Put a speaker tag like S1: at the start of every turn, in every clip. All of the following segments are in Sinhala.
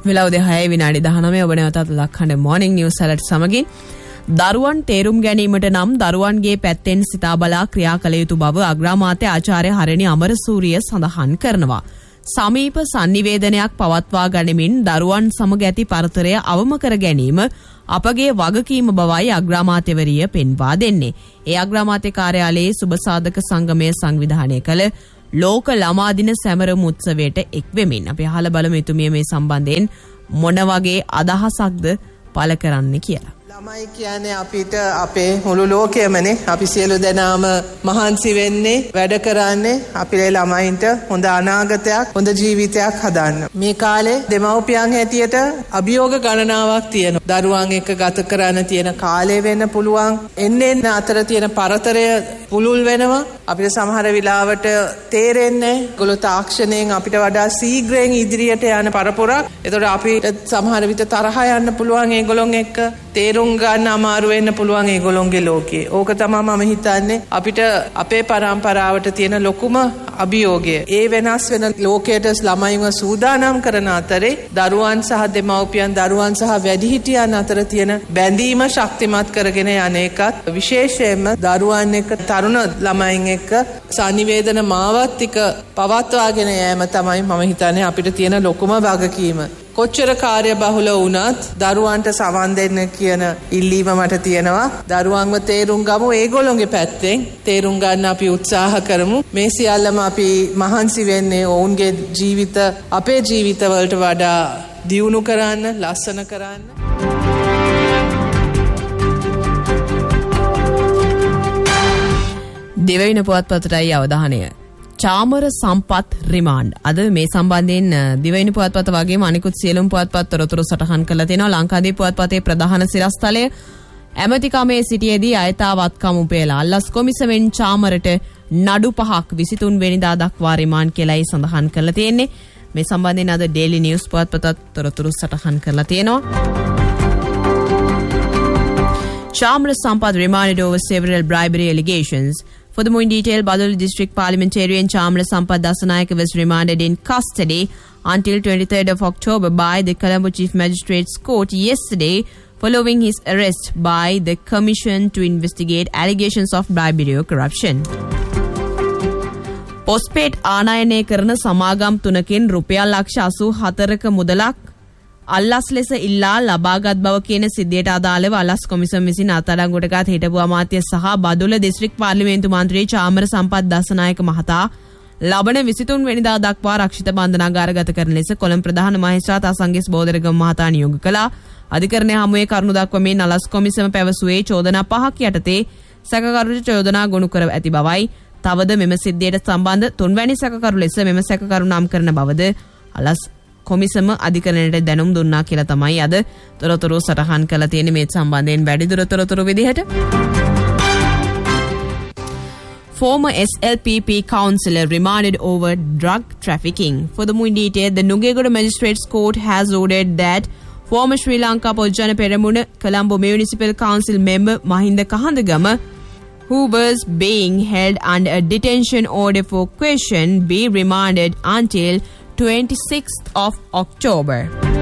S1: වෙලාව 6:19 ඔබ නැවතත් ලක්හඬ මොර්නිං නිවුස් ඇලර්ට් සමගින් දරුවන් තේරුම් ගැනීමට නම් දරුවන්ගේ පැත්තෙන් සිතා බලා ක්‍රියා කළ යුතු බව අග්‍රාමාත්‍ය ආචාර්ය හරණි අමරසූරිය සඳහන් කරනවා. සමීප sannivedanayak පවත්වා ගනිමින් දරුවන් සමග ඇති පරතරය අවම කර ගැනීම අපගේ වගකීම බවයි අග්‍රාමාත්‍යවරිය පෙන්වා දෙන්නේ. ඒ අග්‍රාමාත්‍ය කාර්යාලයේ සුබසාධක සංගමය සංවිධානය කළ ලෝක ළමා දින සැමරුම් උත්සවයට එක් වෙමින් අපි අහලා බලමු එතුමිය මේ සම්බන්ධයෙන් මොන වගේ අදහසක්ද පළ කරන්න කියලා.
S2: ළමයි කියන්නේ අපිට අපේ මුළු ලෝකයමනේ. අපි සියලු දෙනාම මහන්සි වෙන්නේ වැඩ කරන්නේ අපේ ළමයින්ට හොඳ අනාගතයක් හොඳ ජීවිතයක් හදන්න. මේ කාලේ දෙමව්පියන් හැටියට අභියෝග ගණනාවක් තියෙනවා. දරුවන් එක්ක ගත කරන්න තියෙන කාලය වෙන්න පුළුවන්. එන්න අතර තියෙන පරතරය පුළුල් වෙනවා. අපිට සමහර වෙලාවට තේරෙන්නේ ඒගොල්ලෝ තාක්ෂණයෙන් අපිට වඩා ශීඝ්‍රයෙන් ඉදිරියට යන පරපුරක්. ඒතකොට අපිට සමහර විට තරහ යන්න පුළුවන් ඒගොල්ලොන් එක්ක. තේරුම් ගන්න අමාරු වෙන්න පුළුවන් ඒගොල්ලොන්ගේ ලෝකේ. ඕක තමයි මම හිතන්නේ අපිට අපේ පරම්පරාවට තියෙන ලොකුම අභියෝගය. ඒ වෙනස් වෙන ලෝකයට ළමයින්ව සූදානම් කරන අතරේ දරුවන් සහ දෙමව්පියන් දරුවන් සහ වැඩිහිටියන් අතර තියෙන බැඳීම ශක්තිමත් කරගෙන යන එකත් විශේෂයෙන්ම දරුවන් එක්ක තරුණ ළමයින් එක්ක sannivedana මාවත්තික පවත්වාගෙන යෑම තමයි මම හිතන්නේ අපිට තියෙන ලොකුම වගකීම. කොච්චර කාර්යබහුල වුණත් දරුවන්ට සවන් දෙන්න කියන ඉල්ලීම මට තියෙනවා. දරුවන්ව තේරුම් ගමු ඒගොල්ලෝගේ පැත්තෙන්. තේරුම් ගන්න අපි උත්සාහ කරමු. මේ සියල්ලම අපි මහන්සි වෙන්නේ ඔවුන්ගේ ජීවිත අපේ ජීවිතවලට වඩා දියුණු කරන්න, ලස්සන කරන්න.
S1: දෙවයින පුවත්පතටයි අවධානය. චාමර සම්පත් රිමාන්ඩ්. අද මේ සම්බන්ධයෙන් දිවයින පුවත්පත වගේම අනිකුත් සියලුම පුවත්පත් තොරතුරු සටහන් කරලා තියෙනවා. ලංකාදීප පුවත්පතේ ප්‍රධාන සිරස්තලය ඇමතිකමේ සිටියේදී අයථාවත්කම් උපයලා අල්ලස් කොමිසමෙන් චාමරට නඩු 5ක් 23 වෙනිදා දක්වා රිමාන්ඩ් කියලායි සඳහන් කරලා තියෙන්නේ. මේ සම්බන්ධයෙන් අද ඩේලි නිවුස් පුවත්පතත් තොරතුරු සටහන් කරලා තියෙනවා. Chamra Sampath remanded over several bribery allegations. Furthermore, in detail, Badul District Parliamentarian Chamra Sampath Dasanayake was remanded in custody until 23rd of October by the Colombo Chief Magistrates Court yesterday following his arrest by the Commission to investigate allegations of bribery or corruption. Postpaid ආනයනය කරන සමාගම් තුනකින් රුපියල් ලක්ෂ 84ක මුදලක් අල්ලස් ලෙස ඉල්ලා ලබාගත් බව කියන සිද්ධියට අදාළව අල්ලස් කොමිසම විසින් අත්අඩංගුවටගත් හිටපු අමාත්‍ය සහ බදුල්ල දිස්ත්‍රික් පාර්ලිමේන්තු මන්ත්‍රී චාමර සම්පත් දසනායක මහතා ලබන 23 වෙනිදා දක්වා රක්ෂිත බන්ධනාගාරගත කරන ලෙස කොළඹ ප්‍රධාන මහේස්ත්‍රාත් අසංගස් බෝධරගම මහතා නියෝග කළා. අධිකරණය හමුවේ කරුණු දක්වමින් අල්ලස් කොමිසම පැවසුවේ චෝදනා 5ක් යටතේ සැකකරුට චෝදනා ගොනු කර ඇති බවයි. තවද මෙම සිද්ධියට සම්බන්ධ 3 වැනි සැකකරු ලෙස මෙම සැකකරු නම් කරන බවද අල්ලස් කොමිසම අධිකරණයට දැනුම් දුන්නා කියලා තමයි අද තොරතුරු සටහන් කරලා තියෙන්නේ. මේ සම්බන්ධයෙන් වැඩිදුර තොරතුරු විදිහට former SLPP councillor remanded over drug trafficking. Furthermore, in detail, the Nugegoda Magistrates Court has ordered that former Sri Lanka Pojjana Peramuna Colombo Municipal Council member Mahinda Kahandagama, who was being held under a detention order for question, be remanded until 26th of October.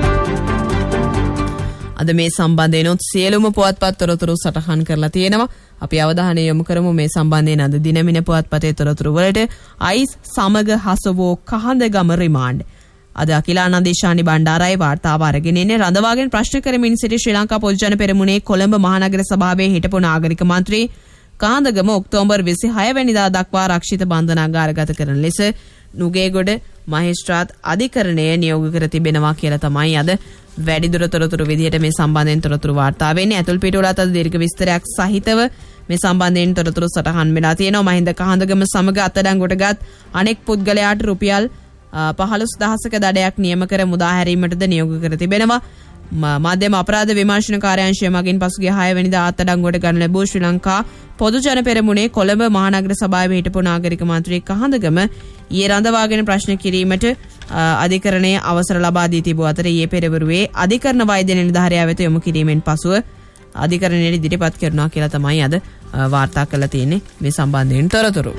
S1: අද මේ සම්බන්ධයෙන් සියලුම පුවත්පත් තොරතුරු සටහන් කරලා තියෙනවා. අපි අවධානය යොමු කරමු මේ සම්බන්ධයෙන් අද දිනමින පුවත්පතේ තොරතුරු වලට. අයිස් සමග හසවෝ කහඳගම රිමාන්ඩ්. අද අකිලානන්දේශානි බණ්ඩාරයි වාර්තාව අරගෙන ඉන්නේ. රඳවාගෙන ප්‍රශ්න කරමින් සිටි ශ්‍රී ලංකා පොදුජන පෙරමුණේ කොළඹ මහනගර සභාවේ හිටපු නාගරික මන්ත්‍රී කහඳගම ඔක්තෝබර් 26 වෙනිදා දක්වා රක්ෂිත බන්ධනාගාරගත කරන ලෙස නුගේගොඩ මහේස්ත්‍රාත් අධිකරණය නියෝග කර තිබෙනවා කියලා තමයි අද වැඩිදුර තොරතුරු විදිහට මේ සම්බන්ධයෙන් තොරතුරු වාර්තා වෙන්නේ. අතුල් පිටුවලත් අද දීර්ඝ විස්තරයක් සහිතව මේ සම්බන්ධයෙන් තොරතුරු සටහන් වෙලා තියෙනවා. මහින්ද කහඳගම සමග අත්අඩංගුවටගත් අනෙක් පුද්ගලයාට රුපියල් 15000ක දඩයක් නියම කර මුදා හැරීමටද නියෝග කර තිබෙනවා. මධ්‍යම අපරාධ විමර්ශන කාර්යාංශය මගින් පසුගිය 6 වෙනිදා අත්අඩංගුවට ගන්න ලැබූ ශ්‍රී ලංකා පොදුජන පෙරමුණේ කොළඹ මහනගර සභාවේ හිටපු නාගරික මන්ත්‍රී කහඳගම ඊයේ රඳවාගෙන ප්‍රශ්න කිරීමට අධිකරණයේ අවසර ලබා දී තිබූ අතර ඊයේ පෙරවරුවේ අධිකරණ වෛද්‍ය නිලධාරියා වෙත යොමු කිරීමෙන් පසුව අධිකරණයට ඉදිරිපත් කරනවා කියලා තමයි අද වාර්තා කරලා තියෙන්නේ. මේ සම්බන්ධයෙන් තොරතුරු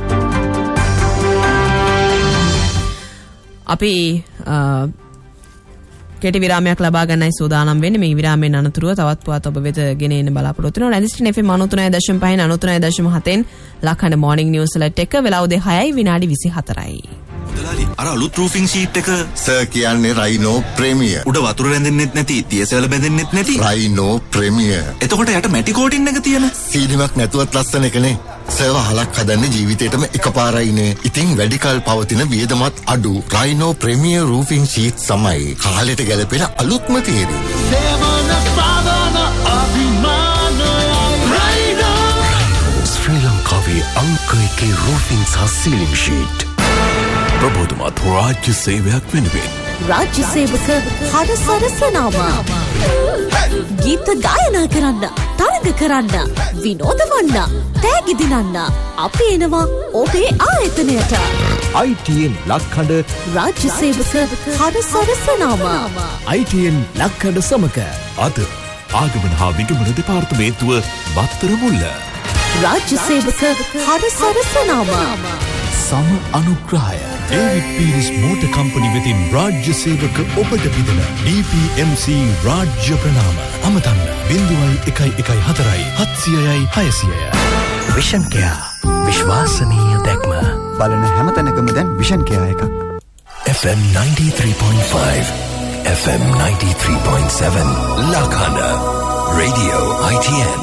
S1: අපි කෙටි විරාමයක් ලබා ගන්නයි සූදානම් වෙන්නේ. මේ විරාමයෙන් අනතුරුව තවත් පුවත් ඔබ වෙත ගෙන එන්න බලාපොරොත්තු වෙනවා. රැදිස්ටන් FM 93.5 93.7 ලක්හඬ මොර්නිං නිවුස් ලට් එක වෙලාව 6යි විනාඩි 24යි.
S3: දලාලි අර අලුත් රූෆින් ෂීට් එක
S4: සර් කියන්නේ රයිනෝ ප්‍රීමියර්.
S3: උඩ වතුර රැඳෙන්නෙත් නැති, තියසල බැඳෙන්නෙත් නැති
S4: රයිනෝ ප්‍රීමියර්.
S3: එතකොට යට මැටි කෝටින් එක තියෙන
S4: සීලිමක් නැතුවත් ලස්සන එකනේ. සර්ව හලක් හදන්නේ ජීවිතේටම එකපාරයිනේ. ඉතින් වැඩි කල පවතින වියදමත් අඩු රයිනෝ ප්‍රීමියර් රූෆින් ෂීට් සමයි කාලෙට ගැලපෙන අලුත්ම තේරි.
S5: සේවන සාධන අභිමාන රයිනෝ
S6: ශ්‍රී ලංකාවේ අංක 1 රූෆින් සහ සීලින් ෂීට්. ප්‍රබෝධමත් රාජ්‍ය සේවයක් වෙනුවෙන්
S7: රාජ්‍ය සේවක හරසරසනාම ගීත ගායනා කරන්න, තරඟ කරන්න, විනෝද වන්න, තෑගි දිනන්න අපි එනවා ඔබේ ආයතනයට.
S6: ITN ලක්හඬ
S7: රාජ්‍ය සේවක හරසරසනාම
S6: ITN ලක්හඬ සමග අද ආගමන හා විගමන දෙපාර්තමේන්තුව බත්තර මුල්ල
S7: රාජ්‍ය සේවක හරසරසනාම
S6: සම අනුග්‍රහය ඩේවිඩ් පීරිස් මෝටර් කම්පනි වෙතින් රාජ්‍ය සේවක ඔබට පිදෙන DPMC රාජ්‍ය ප්‍රනාම අමතන්න 0114 700 විෂන් කෙයා විශ්වාසනීය දැක්ම
S8: බලන හැමතැනකම දැන් විෂන් කෙයා එකක්.
S6: FM 93.5 FM 93.7 ලක්හඬ Radio ITN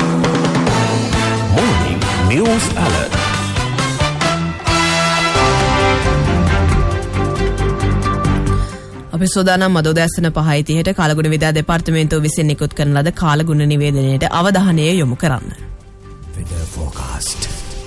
S6: Morning News Alert.
S1: අපි සෝදානම් මදෝදෑසන 5:30ට කාලගුණ විද්‍යා දෙපාර්තමේන්තුව විසින් නිකුත් කරන ලද කාලගුණ නිවේදනයට අවධානය යොමු කරන්න.
S6: Weather forecast.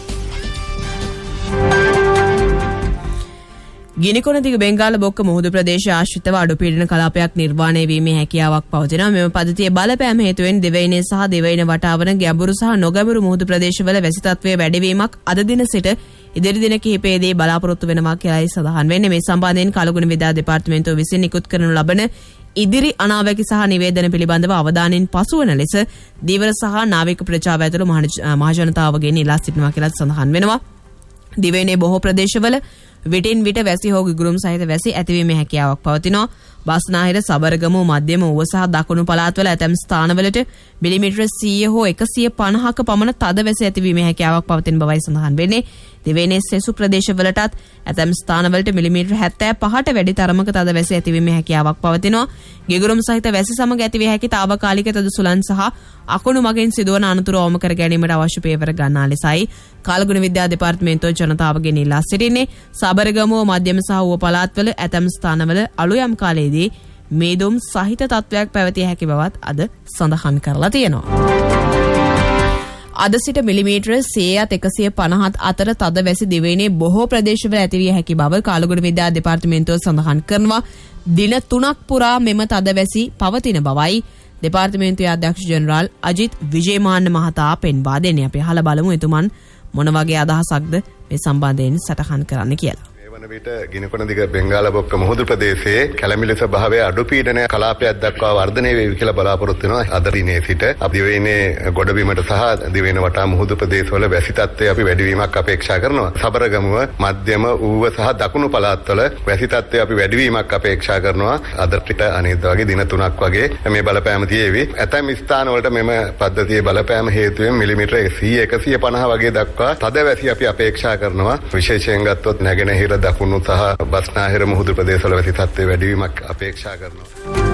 S1: ගිනිකොනදිග බෙන්ගාල බොක්ක මුහුදු ප්‍රදේශ ආශ්‍රිතව අඩුපීඩන කලාපයක් නිර්මාණය වීමේ හැකියාවක් පවතිනවා. මෙම පද්ධතිය බලපෑම හේතුවෙන් දෙවයිනේ සහ දෙවයින වටාවන ගැඹුරු සහ නොගැඹුරු මුහුදු ප්‍රදේශවල වැසි තත්ත්වයේ වැඩිවීමක් අද දින සිට ඉදිරි දින කිහිපයේදී බලාපොරොත්තු වෙනවා කියලායි සඳහන් වෙන්නේ. මේ සම්බන්ධයෙන් කාලගුණ විද්‍යා දෙපාර්තමේන්තුව විසින් නිකුත් කරනු ලබන ඉදිරි අනාවැකි සහ නිවේදන පිළිබඳව අවධානයෙන් පසුවන ලෙස දීවර සහ නාවික ප්‍රජාව ඇතුළු මහජනතාවගෙන් ඉල්ලා සිටිනවා කියලා සඳහන් වෙනවා. දිවයිනේ බොහෝ ප්‍රදේශවල විටින් විට වැසි හෝ ගිගුරුම් සහිත වැසි ඇතිවීමේ හැකියාවක් පවතිනවා. බස්නාහිර, සබරගමු, මධ්‍යම ඌව සහ දකුණු පළාත්වල ඇතැම් ස්ථානවලට මිලිමීටර 100 හෝ 150ක පමණ තද වැසි ඇතිවීමේ හැකියාවක් පවතින බවයි සඳහන් වෙන්නේ. දිවයිනේ සෙසු ප්‍රදේශවලටත් ඇතැම් ස්ථානවලට මිලිමීටර 75ට වැඩි තරමක තද වැසි ඇතිවීමේ හැකියාවක් පවතිනවා. ගිගුරුම් සහිත වැසි සමග ඇතිවිය හැකි తాවකාලික තද සුළං සහ අකුණු මගින් සිදුවන අනතුරු අවම කර ගැනීමට අවශ්‍ය පියවර ගන්නා ලෙසයි කාලගුණ විද්‍යා දෙපාර්තමේන්තුව ජනතාවගෙන් ඉල්ලා සිටින්නේ. සබරගමුව, මධ්‍යම සහ ඌව පළාත්වල ඇතැම් ස්ථානවල අලුයම් කාලයේදී මේදුම් සහිත තත්ත්වයක් පැවතිය හැකි බවත් අද සඳහන් කරලා තියෙනවා. අද සිට මිලිමීටර 100ත් 150ත් අතර තද වැසි දිවයිනේ බොහෝ ප්‍රදේශවල ඇතිවිය හැකි බව කාලගුණ විද්‍යා දෙපාර්තමේන්තුව සඳහන් කරනවා. දින 3ක් පුරා මෙම තද වැසි පවතින බවයි දෙපාර්තමේන්තුවේ අධ්‍යක්ෂ ජෙනරාල් අජිත් විජේමාන්න මහතා පෙන්වා දෙන්නේ. අපි අහලා බලමු එතුමන් මොන වගේ අදහසක්ද මේ සම්බන්ධයෙන් සටහන් කරන්න කියලා.
S9: වන විට ගිනිකොනදිග බෙන්ගාල බොක්ක මුහුදු ප්‍රදේශයේ කැළමිලි ස්වභාවයේ අඩුපීඩන කලාපයක් දක්වා වර්ධනය වේවි කියලා බලාපොරොත්තු වෙනවා. අද දිනේ සිට අපි දිවයිනේ ගොඩබිමට සහ දිවයින වටා මුහුදු ප්‍රදේශවල වැසි තත්ත්වයේ අපි වැඩිවීමක් අපේක්ෂා කරනවා. සබරගමුව, මධ්‍යම ඌව සහ දකුණු පළාත්වල වැසි තත්ත්වයේ අපි වැඩිවීමක් අපේක්ෂා කරනවා. අද පිට අනිත් වගේ දින 3ක් වගේ මේ බලපෑම තියේවි. ඇතැම් ස්ථානවලට මෙම පද්ධතියේ බලපෑම හේතුවෙන් මිලිමීටර 100 150 වගේ දක්වා තද වැසි අපි අපේක්ෂා කරනවා. විශේෂයෙන් ගත්තොත් නැගෙනහිර දකුණු සහ බස්නාහිර මුහුදු ප්‍රදේශවල වැසි තත්ත්වයේ වැඩිවීමක් අපේක්ෂා කරනවා.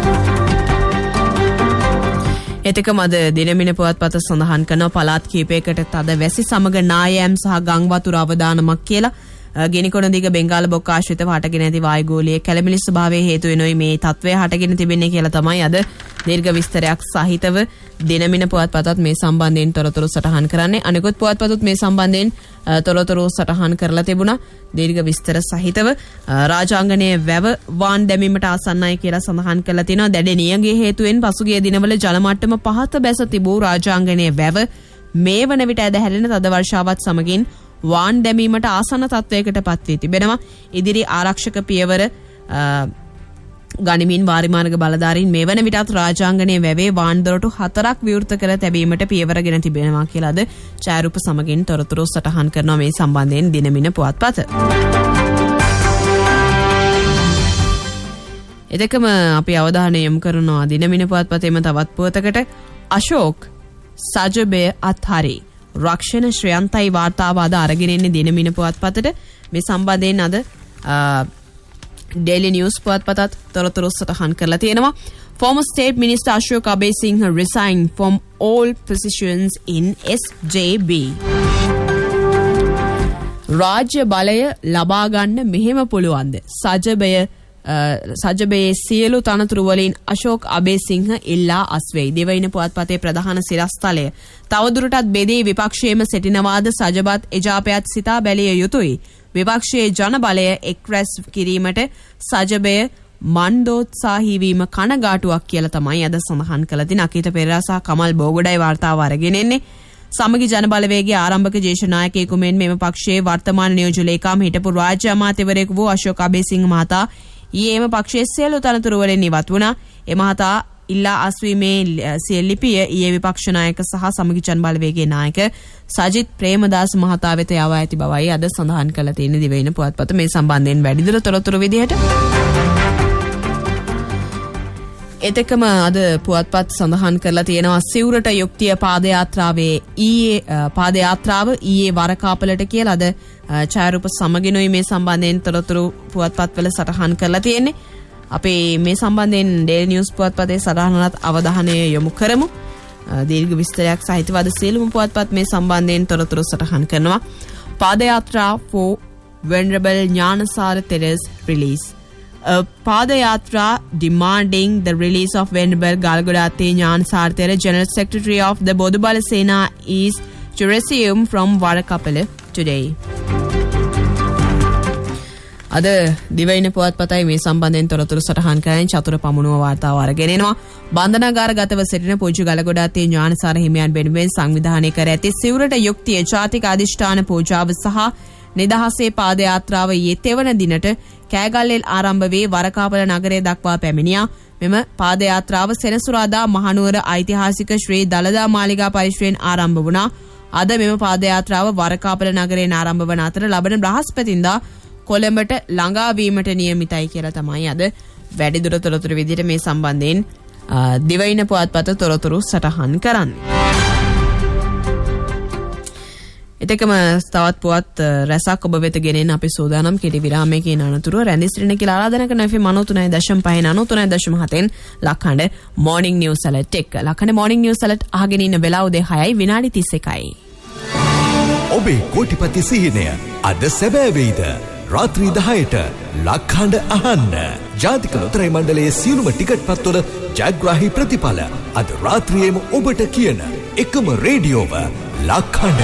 S1: එතකම අද දිනමින පුවත්පත සඳහන් කරන පළාත් කීපයකට තද වැසි සමග නායෑම් සහ ගම් වතුර අවදානමක් කියලා ගෙනිකොනදිග බෙන්ගාල බොක්ක ආශ්‍රිතව හටගෙන ඇති වායුගෝලීය කැළමිලි ස්වභාවයේ හේතු වෙනුයි මේ තත්ත්වය හටගෙන තිබෙන්නේ කියලා තමයි අද දීර්ඝ විස්තරයක් සහිතව දිනමින පුවත්පතත් මේ සම්බන්ධයෙන් තොරතුරු සටහන් කරන්නේ. අනිකුත් පුවත්පතත් මේ සම්බන්ධයෙන් තොරතුරු සටහන් කරලා තිබුණා. දීර්ඝ විස්තර සහිතව රාජාංගනයේ වැව වාන් දැමීමට ආසන්නයි කියලා සඳහන් කරලා තිනවා. දැඩි නියඟයේ හේතුවෙන් පසුගිය දිනවල ජල මට්ටම පහත බැස තිබූ රාජාංගනයේ වැව මේ වන විට ඇදහැරෙන තද වර්ෂාවත් සමගින් වාන් දැමීමට ආසන්න තත්වයකට පත් වී තිබෙනවා. ඉදිරි ආරක්ෂක පියවර ගනිමින් වාරිමාර්ග බලධාරීන් මේ වන විටත් රාජාංගනයේ වැවේ වාන් දොරටු 4ක් විවෘත කර තැබීමට පියවරගෙන තිබෙනවා කියලා අද ඡායාරූප සමගින් තොරතුරු සටහන් කරනවා මේ සම්බන්ධයෙන් දිනමින පුවත්පත. එතකම අපි අවධානය යොමු කරනවා දිනමින පුවත්පතේම තවත් පුවතකට අශෝක් සජබය අත්හරි රක්ෂණ ශ්‍රයන්තයි වාර්තාව අද අරගෙන ඉන්නේ දිනමින පුවත්පතට. මේ සම්බන්ධයෙන් අද Daily News පුවත්පතත් තොරතුරු සටහන් කරලා තියෙනවා. Former State Minister Ashok Abesinghe resigned from all positions in SJB. රාජ්‍ය බලය ලබා ගන්න මෙහෙම පුළුවන්ද? සජබයේ සියලු තනතුරු වලින් අශෝක් අබේසිංහ ඉල්ලා අස්වෙයි. දෙවයින පුවත්පතේ ප්‍රධාන සිරස්තලය තවදුරටත් බෙදී විපක්ෂයේම සිටිනවාද සජබත් එජාපයත් සිතා බැලිය යුතුයි. විපක්ෂයේ ජන බලය එක් රැස් කිරීමට සජබය මන්දෝත්සාහී වීම කනගාටුවක් කියලා තමයි අද සඳහන් කළ තියෙන. අකිත පෙරේරා සහ කමල් බෝගොඩයි වාර්තාව අරගෙන එන්නේ. සමගි ජන බලවේගයේ ආරම්භක ජේෂ්ඨ නායකයෙකු මෙන් මෙම පක්ෂයේ වර්තමාන නියෝජ්‍ය ලේකම් හිටපු රාජ්‍ය අමාත්‍යවරයෙකු වූ අශෝක් අබේසිංහ මහතා ඊයේම පක්ෂයේ සියලු තනතුරු වලින් ඉවත් වුණා. ඒ මහතා ඉල්ලා අස්වීමේ සිය ලිපිය ඊයේ විපක්ෂ නායක සහ සමගි ජන බලවේගයේ නායක සජිත් ප්‍රේමදාස මහතා වෙත යවා ඇති බවයි අද සඳහන් කළ තියෙන දිවයින පුවත්පත. මේ සම්බන්ධයෙන් වැඩිදුර තොරතුරු විදිහට එතකම අද පුවත්පත් සඳහන් කරලා තියෙනවා සිවුරට යුක්තිය පාදයාත්‍රාව ඊයේ වරකාපලට කියලා අද ඡායාරූප සමගිනුයි මේ සම්බන්ධයෙන් තොරතුරු පුවත්පත්වල සටහන් කරලා තියෙන්නේ. අපි මේ සම්බන්ධයෙන් Daily News පුවත්පතේ සටහනට අවධානය යොමු කරමු. දීර්ඝ විස්තරයක් සහිතව අද සියලුම පුවත්පත් මේ සම්බන්ධයෙන් තොරතුරු සටහන් කරනවා. පාදයාත්‍රා for Venerable Gnanasara Theres release. A Padayatra demanding the release of Venerable Galgodatte Gnanasara Thera, General Secretary of the Bodubala Sena, is to resume from Varakapala today. අද දිවයින පුවත්පතයි මේ සම්බන්ධයෙන් තොරතුරු සටහන් කරන චතුර පමුණුව වාර්තාව අරගෙන එනවා. බන්ධනාගාරගතව සිටින පූජ්‍ය ගලගොඩාත්තේ ඥානසාර හිමියන් වෙනුවෙන් සංවිධානය කර ඇති සිවුරට යුක්තිය ජාතික අධිෂ්ඨාන පූජාව සහ නිදහසේ පාදයාත්‍රාව ඊයේ තෙවන දිනට කෑගල්ලෙල් ආරම්භ වේ වරකාපල නගරය දක්වා පැමිණියා. මෙම පාදයාත්‍රාව සෙනසුරාදා මහනුවර ඓතිහාසික ශ්‍රී දළදා මාලිගා පරිශ්‍රයෙන් ආරම්භ වුණා. අද මෙම පාදයාත්‍රාව වරකාපල නගරයෙන් ආරම්භ වන අතර ලබන බ්‍රහස්පතින්දා කොළඹට ළඟා වීමට නියමිතයි කියලා තමයි අද වැඩිදුර තොරතුරු විදිහට මේ සම්බන්ධයෙන් දිවයින පුවත්පත තොරතුරු සටහන් කරන්නේ. එතකම තවත් පුවත් රැසක් ඔබ වෙත ගෙනෙන අපි සූදානම් කෙටි විරාමයකින් අනතුරුව රැඳී සිටින කියලා ආරාධනා කරන FM 93.5 ලක්හඬ මොර්නිං නිවුස් ඇලර්ට් එක. ලක්හඬ මොර්නිං නිවුස් ඇලර්ට් අහගෙන ඉන්න වෙලාව උදේ 6යි විනාඩි 31යි.
S6: ඔබේ කෝටිපති සිහිනය අද සැබෑ වේද? රාත්‍රී 10ට ලක්හඬ අහන්න. ජාතික ලොතරැයි මණ්ඩලයේ සියලුම ටිකට් පත්වල ජයග්‍රාහී ප්‍රතිඵල අද රාත්‍රියේම ඔබට කියන එකම රේඩියෝව ලක්හඬ.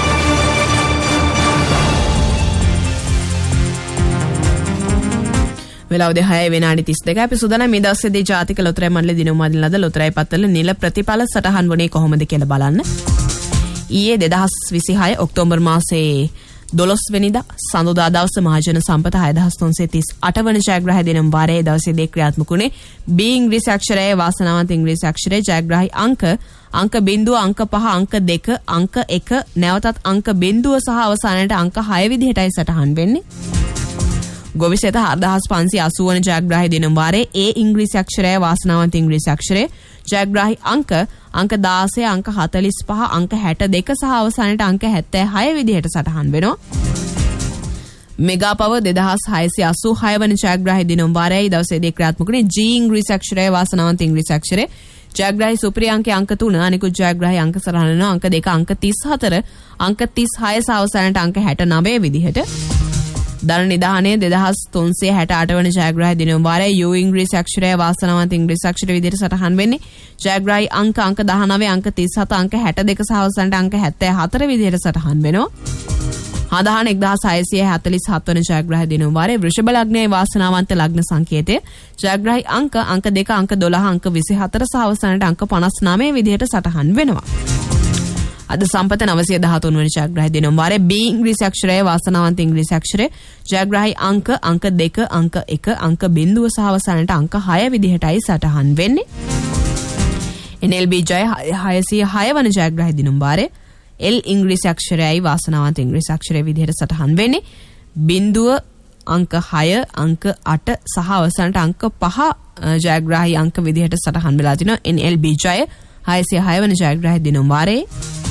S1: වෙලාව 6 විනාඩි 32 අපි සූදානම් මේ දවසේදී ජාතික ලොතරැයි මණ්ඩලයේ දිනුම් අදින ලද ලොතරැයි පත්වල නිල ප්‍රතිඵල සටහන් වුණේ කොහොමද කියලා බලන්න. ඊයේ 2026 ඔක්තෝබර් මාසයේ 12 වෙනිදා සඳුදා දවස මහජන සම්පත 6338 වන ජයග්‍රාහී දිනම් වාරයේ දවසේදී ක්‍රියාත්මක වුණේ B ඉංග්‍රීසි අක්ෂරයේ වාසනාවන්ත ඉංග්‍රීසි අක්ෂරයේ ජයග්‍රාහී අංක බිංදුව අංක 5 අංක 2 අංක 1 නැවතත් අංක බිංදුව සහ අවසානයේ අංක 6 විදිහටයි සටහන් වෙන්නේ. ගොවිසෙත 4580 වන ජයග්‍රාහී දිනම් වාරයේ A ඉංග්‍රීසි අක්ෂරයේ වාසනාවන්ත ඉංග්‍රීසි අක්ෂරයේ ජයග්‍රාහී අංක 16 අංක 45 අංක 62 සහ අවසානයේ අංක 76 විදිහට සටහන් වෙනවා. මෙගා පව 2686 වන ජයග්‍රාහී දිනම් වාරයේ දවසේදී ක්‍රියාත්මක වුණේ G ඉංග්‍රීසි අක්ෂරයේ වාසනාවන්ත ඉංග්‍රීසි අක්ෂරයේ ජයග්‍රාහී සුප්‍රියාංකයේ අංක 3 අනිකුත් ජයග්‍රාහී අංක සටහන් වෙනවා අංක 2 අංක 34 අංක 36 සහ අවසානයේ අංක 69 විදිහට. දන නිධානයේ 2368 වන ජයග්‍රාහී දිනම් වාරයේ U ඉංග්‍රීසි අක්ෂරයේ වාසනාවන්ත ඉංග්‍රීසි අක්ෂර විදිහට සටහන් වෙන්නේ. ජයග්‍රාහී අංක 19 අංක 37 අංක 62 සහ අවසානයේ අංක 74 විදිහට සටහන් වෙනවා. ආදාහන 1647 වන ජයග්‍රාහී දිනම් වාරයේ වෘෂභ ලග්නයේ වාසනාවන්ත ලග්න සංකේතය ජයග්‍රාහී අංක 2 අංක 12 අංක 24 සහ අවසානයේ අංක 59 විදිහට සටහන් වෙනවා. අද සම්පත 913 වන ජයග්‍රාහී දිනම් වාරයේ B ඉංග්‍රීසි අක්ෂරයේ වාසනාවන්ත ඉංග්‍රීසි අක්ෂරයේ ජයග්‍රාහී අංක 2 අංක 1 අංක බිංදුව සහ අවසානයේ අංක 6 විදිහටයි සටහන් වෙන්නේ. NLB ජය 606 වන ජයග්‍රාහී දිනම් වාරයේ L ඉංග්‍රීසි අක්ෂරයයි වාසනාවන්ත ඉංග්‍රීසි අක්ෂරයේ විදිහට සටහන් වෙන්නේ. බිංදුව අංක 6 අංක 8 සහ අවසානට අංක 5 ජයග්‍රාහී අංක විදිහට සටහන් වෙලා තිනවා. NLB ජය 606 වන ජයග්‍රාහී දිනුම් වාරයේ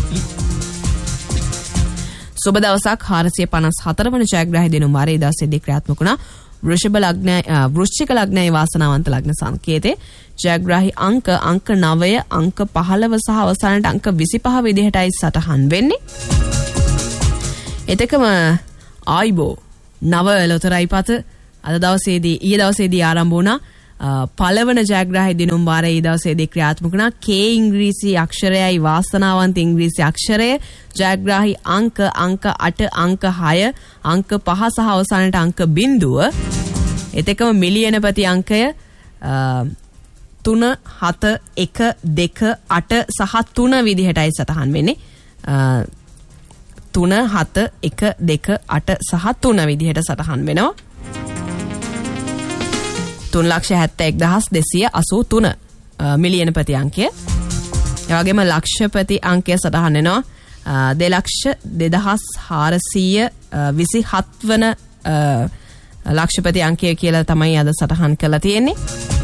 S1: සුබ දවසක් 454 වන ජයග්‍රාහී දිනුම් වාරයේ දවසේදී ක්‍රියාත්මක වුණා. වෘශ්චික ලග්නයේ වාසනාවන්ත ලග්න සංකේතේ ජයග්‍රාහී අංක 9 අංක 15 සහ අවසානට අංක 25 විදිහටයි සටහන් වෙන්නේ. එතකම ආයිබෝ නව ලොතරැයි පත අද දවසේදී ඊයේ දවසේදී ආරම්භ වුණා. පළවන ජයග්‍රාහී දිනුම් වාරයේ දවසේදී ක්‍රියාත්මක වුණා. K ඉංග්‍රීසි අක්ෂරයයි වාසනාවන්ත ඉංග්‍රීසි අක්ෂරය ජයග්‍රාහී අංක 8 අංක 6 අංක 5 සහ අවසානට අංක 0. එතකම මිලියනපති අංකය 3 7 1 2 8 සහ 3 විදිහටයි සටහන් වෙන්නේ. 3 7 1 2 8 සහ 3 විදිහට සටහන් වෙනවා. 3,71,283 මිලියනපති අංකය. ඒ වගේම ලක්ෂපති අංකය සටහන් වෙනවා 2,0427 වන ලක්ෂපති අංකය කියලා තමයි අද සටහන් කරලා තියෙන්නේ.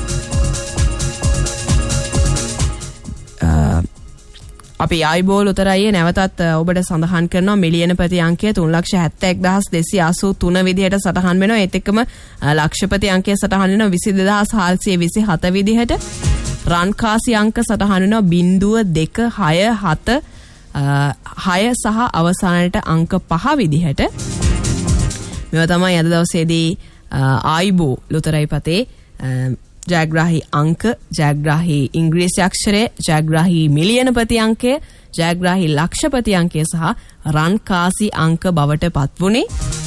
S1: අපි ආයිබෝල් උතරයේ නැවතත් ඔබට සඳහන් කරනවා මිලියනපති අංකය 3,71,283 විදිහට සටහන් වෙනවා. ඒත් එක්කම ලක්ෂපති අංකය සටහන් වෙනවා 22,427 විදිහට. රන්කාසි අංක සටහන් වෙනවා 0.267 6 සහ අවසානට අංක 5 විදිහට. මේවා තමයි අද දවසේදී ආයිබෝ ලොතරැයි පතේ ජයග්‍රාහී අංක, ජයග්‍රාහී ඉංග්‍රීසි අක්ෂරය, ජයග්‍රාහී මිලියනපති අංකය, ජයග්‍රාහී ලක්ෂපති අංකය සහ රන්කාසි අංක බවට පත් වුණේ.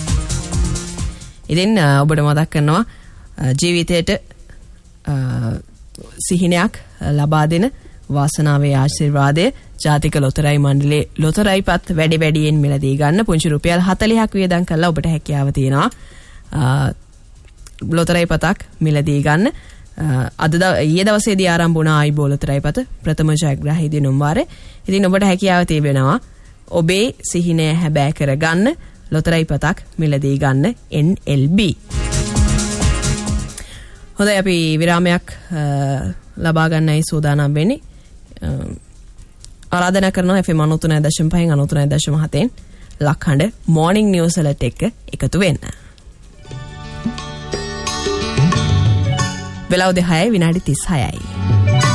S1: ඉතින් ඔබට මතක් කරනවා ජීවිතයට සිහිනයක් ලබා දෙන වාසනාවේ ආශිර්වාදය ජාතික ලොතරැයි මණ්ඩලයේ ලොතරැයි පත් වැඩියෙන් මිලදී ගන්න පුංචි රුපියල් 40ක් වියදම් කරලා ඔබට හැකියාව තියෙනවා ලොතරැයි පතක් මිලදී ගන්න. අද ඊයේ දවසේදී ආරම්භ වුණ ආයිබෝ ලොතරැයි පත ප්‍රථම ජයග්‍රාහී දිනුම් වාරේ. ඉතින් ඔබට හැකියාව තිබෙනවා ඔබේ සිහිනය හැබෑ කරගන්න ලොතරැයි පතක් මිලදී ගන්න NLB. හොඳයි අපි විරාමයක් ලබා ගන්නයි සූදානම් වෙන්නේ. ආරාධනා කරනවා FM 93.5 93.7 ලක්හඬ මෝර්නිං නිවුස් වලට එකතු වෙන්න. වෙලාව 10 විනාඩි 36යි.